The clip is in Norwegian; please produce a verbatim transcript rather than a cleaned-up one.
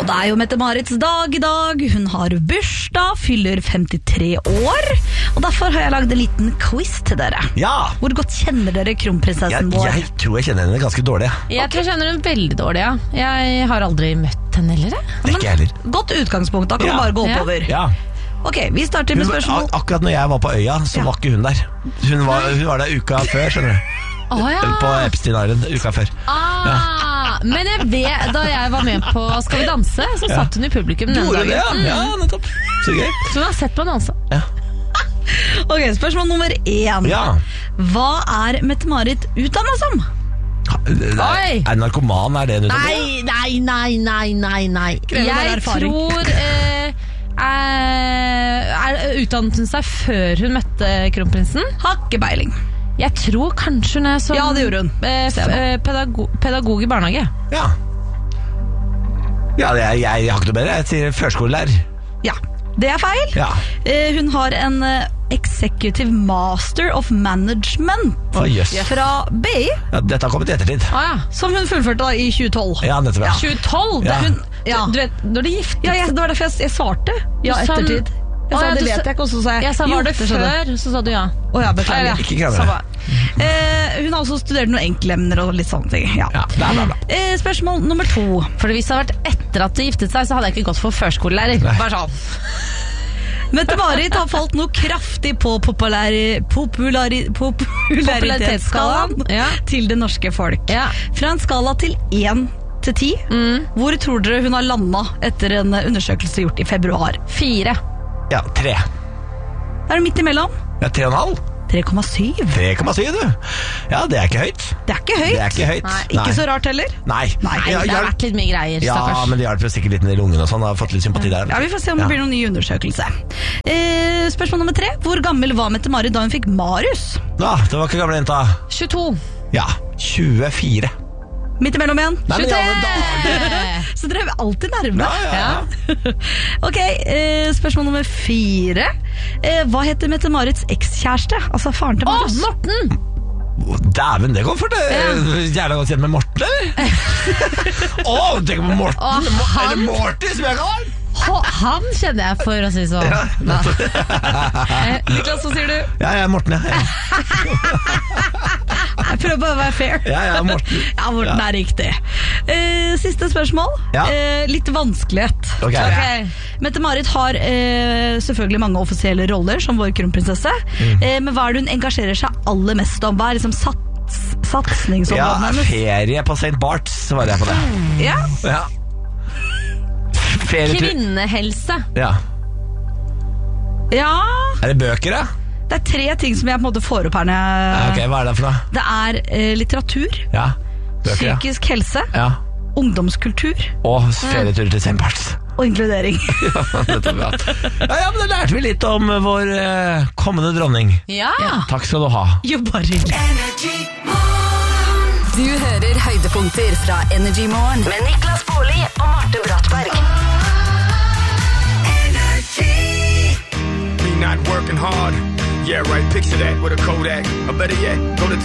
det er jo Mette-Marits dag i dag. Hun har bursdag, fyller femtitre år. Og derfor har jeg lagd en liten quiz til dere. Ja! Hvor godt kjenner dere kronprinsessen vår? Jeg, jeg tror jeg kjenner henne ganske dårlig. Jeg okay. tror jeg kjenner henne veldig dårlig, ja. Jeg har aldri møtt henne heller. Det er ikke heller. Godt utgangspunkt, da kan ja. vi bare gå oppover. Ja. Ok, vi starter med spørsmål. Ak akkurat når jeg var på øya, så ja. var ikke hun der. Hun var, hun var der uka før, skjønner du. Oh, ja. På Epstein Island uka før. Ah, ja. Men jeg vet, da jeg var med på Skal vi danse, så ja. satt hun i publikum den dagen. Det, ja. Mm. ja, nettopp. Så gøy. Så hun har sett på en danse. Ja. Ok, spørsmål nummer én. Ja. Hva er Mette-Marit utdannet som? Oi. Er narkoman, er det en utdannet? Nei, nei, nei, nei, nei, nei. Jeg tror eh, er, er utdannet hun seg før hun møtte kronprinsen? Har ikke beiling. Jeg tror kanskje hun er som Ja, det gjorde hun. eh, pedagog, pedagog i barnehage. Ja. Ja, jeg, jeg, jeg har ikke noe bedre. Jeg sier førskolelærer. Ja, det er feil. Ja. Eh, hun har en uh, Executive Master of Management oh, yes. fra B I. Ja, dette har kommet i ettertid. Ah, ja. Som hun fullførte da i tjue tolv. Ja, nettopp. Ja. tjue tolv? Ja. Hun, ja. Du vet, når de giftet ja, jeg, det var derfor jeg, jeg svarte. Ja, sa, ettertid. Jeg sa, ah, ja, det vet sa, jeg ikke, og så sa jeg Jeg sa var det jo, før, så sa du ja. Å ja, beklager. Ikke krangler. Eh, hun har også studert noen enkeltemner og litt sånne ting. Ja. Ja, bla, bla, bla. Eh, spørsmål nummer to. For hvis det hadde vært etter at de giftet seg, så hadde jeg ikke gått for førskolelærer. Bare sånn. Mette-Marit har falt noe kraftig på populari, populari, popularitetsskalaen ja. til det norske folk. Ja. Fra en skala til én til ti, mm. hvor tror dere hun har landet etter en undersøkelse gjort i februar? Fire. Ja, tre. Er det midt imellom? Ja, tre og en halv. tre komma syv. tre komma syv, du. Ja, det er ikke høyt. Det er ikke høyt. Det er ikke høyt. Nei. Ikke så rart heller. Nei. Nei, det har vært litt mye greier, ja, stakkars. Ja, men det hjelper sikkert litt ned i lungen og sånn. Har fått litt sympati der. Ja, vi får se om det ja. blir noen ny undersøkelse. Eh, spørsmål nummer tre. Hvor gammel var Mette-Marit da hun fikk Marius? Ja, det var ikke gamle jenta. tjueto. Ja, tjuefire. Midt imellom igjen. Nei, men ja, så dere er alltid nærme. Ja, ja, ja. Ok, eh, spørsmål nummer fire. Eh, hva heter Mette-Marits ekskjæreste? Altså faren til Marius. Å, Morten! Dæven, det går for det. Jævla godt kjent med Morten, eller? Å, oh, tenk på Morten. Oh, han... Eller Morty, som jeg kaller han. Han kjenner jeg for å si sånn. Ja, eh, Niklas, hva sier du? Ja, jeg er Morten, ja. Jeg prøver bare å være fair. Ja, ja, Morten. Ja, Morten ja. er riktig. Eh, siste spørsmål. Ja. Eh, litt vanskelighet. Okay. Okay. Mette-Marit har eh, selvfølgelig mange offisielle roller som vår kronprinsesse. Mm. Eh, men hva er det hun engasjerer seg aller mest om? Hva er liksom sats, satsningsområdene hennes? Ja, ferie på Saint Barts, svarer jeg på det. Ja. Ja. Ferietur. Kvinnehelse. Ja. Ja. Er det bøker, da? Det er tre ting som jeg på en måte får opp her. Ja, ok, hva er det for noe? Det er eh, litteratur, ja. Bøker, psykisk ja. helse, ja. ungdomskultur og ferietur til Saint Barts. Og inkludering. Ja, det ja, ja, men da lærte vi litt om vår eh, kommende dronning. Ja. Ja. Takk skal du ha. Jo, bare hyggelig. Du hører høydepunkter fra Energy Morgen med Niklas Baarli og Marte Brattberg. Me not working hard. Yeah, right, picture that with a Kodak. Or better yet, go to